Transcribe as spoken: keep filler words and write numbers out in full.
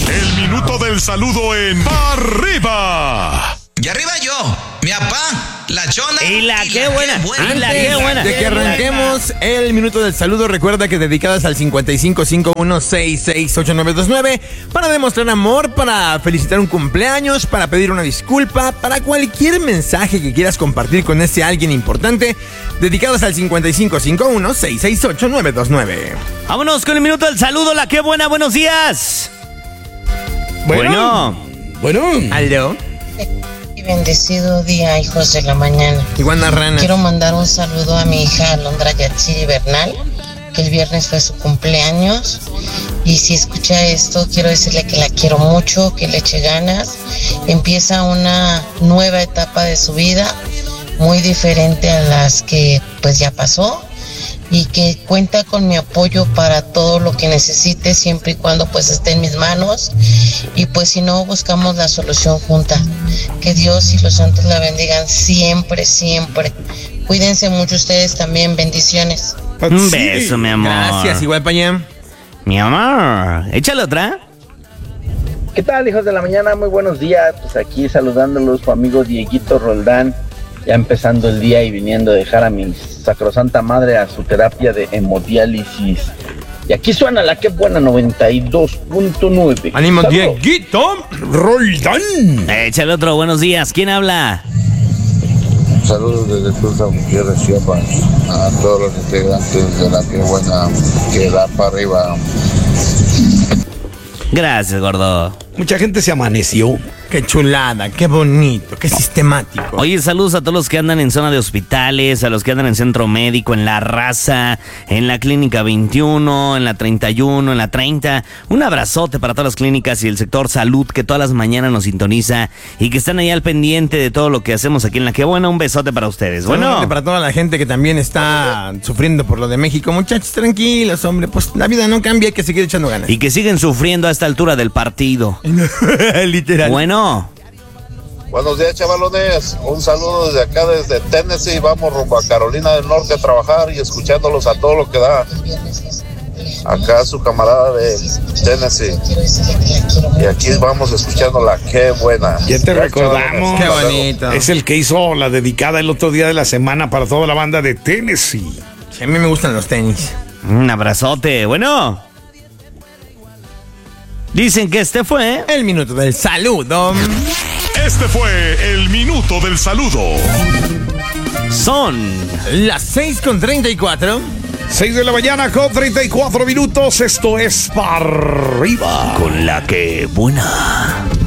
El minuto del saludo en Arriba. Y arriba yo, mi papá, la chona. Y la y qué la buena. qué buena. Y la qué buena. De que arranquemos el minuto del saludo, recuerda que dedicadas al cincuenta y cinco cincuenta y uno sesenta y seis ochenta y nueve veintinueve para demostrar amor, para felicitar un cumpleaños, para pedir una disculpa, para cualquier mensaje que quieras compartir con ese alguien importante, dedicadas al cincuenta y cinco cincuenta y uno sesenta y seis ochenta y nueve veintinueve. Vámonos con el minuto del saludo, la qué buena. Buenos días. Bueno. Bueno. ¿Aló? Y bendecido día, hijos de la mañana. Iguana Rana. Quiero mandar un saludo a mi hija Alondra Yatsiri Bernal, que el viernes fue su cumpleaños. Y si escucha esto, quiero decirle que la quiero mucho, que le eche ganas. Empieza una nueva etapa de su vida, muy diferente a las que pues ya pasó. Y que cuenta con mi apoyo para todo lo que necesite, siempre y cuando pues esté en mis manos. Y pues si no, buscamos la solución junta. Que Dios y los santos la bendigan siempre, siempre. Cuídense mucho ustedes también, bendiciones. Un beso, mi amor. Gracias, igual Pañam. Mi amor, échale otra. ¿Qué tal, hijos de la mañana? Muy buenos días. Pues aquí saludándolos, su amigo Dieguito Roldán. Ya empezando el día y viniendo a dejar a mi sacrosanta madre a su terapia de hemodiálisis. Y aquí suena la que buena noventa y dos punto nueve. ¡Ánimo, Dieguito Roldán! Échale otro, buenos días. ¿Quién habla? Saludos desde Tulsa Gutiérrez, Chiapas, a todos los integrantes de la que buena que da para arriba. Gracias, gordo. Mucha gente se amaneció. Qué chulada, qué bonito, qué sistemático. Oye, saludos a todos los que andan en zona de hospitales, a los que andan en centro médico, en La Raza, en la clínica veintiuno, en la treinta y uno, en la treinta. Un abrazote para todas las clínicas y el sector salud que todas las mañanas nos sintoniza y que están ahí al pendiente de todo lo que hacemos aquí en La Que Buena. Un besote para ustedes. Bueno, Bueno, para toda la gente que también está sufriendo por lo de México, muchachos, tranquilos, hombre, pues la vida no cambia, hay que seguir echando ganas. y que siguen sufriendo a esta altura del partido. Literal. Bueno. Buenos días, chavalones. Un saludo desde acá, desde Tennessee. Vamos rumbo a Carolina del Norte a trabajar y escuchándolos a todo lo que da. Acá su camarada de Tennessee. Y aquí vamos escuchando la que buena. Ya te recordamos. Qué bonito. Es el que hizo la dedicada el otro día de la semana para toda la banda de Tennessee. Sí, a mí me gustan los tenis. Un abrazote. Bueno. Dicen que este fue el minuto del saludo. Este fue el minuto del saludo. Son las seis con treinta y cuatro. seis de la mañana con treinta y cuatro minutos. Esto es para arriba. con la que buena.